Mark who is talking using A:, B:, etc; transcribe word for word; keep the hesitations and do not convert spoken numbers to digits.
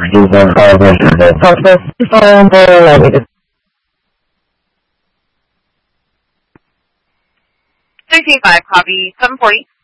A: do one call with the process. And uh, we just
B: six eight five, copy, seven forty.